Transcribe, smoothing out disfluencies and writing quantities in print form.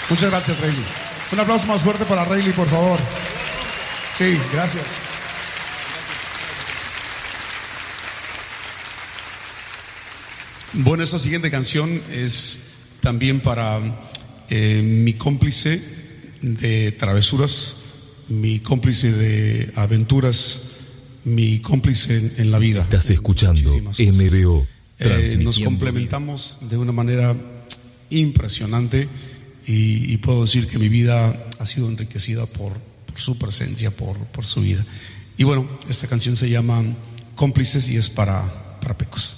Muchas gracias, Rayleigh. Un aplauso más fuerte para Rayleigh, por favor. Sí, gracias. Bueno, esta siguiente canción es también para mi cómplice de travesuras, mi cómplice de aventuras, mi cómplice en la vida. Estás escuchando MBO. Nos complementamos de una manera impresionante y puedo decir que mi vida ha sido enriquecida por su presencia, por su vida. Y bueno, esta canción se llama Cómplices y es para Pecos.